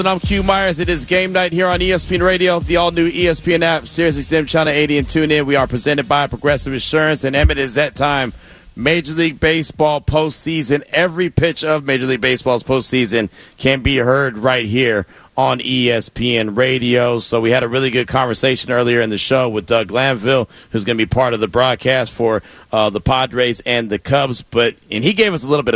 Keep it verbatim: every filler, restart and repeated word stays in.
And I'm Q Myers. It is game night here on E S P N Radio, the all-new E S P N app, Sirius X M Channel eighty, and tune in. We are presented by Progressive Insurance, and Emmett, is that time. Major League Baseball postseason. Every pitch of Major League Baseball's postseason can be heard right here on E S P N Radio. So we had a really good conversation earlier in the show with Doug Glanville, who's going to be part of the broadcast for uh, the Padres and the Cubs. But and he gave us a little bit of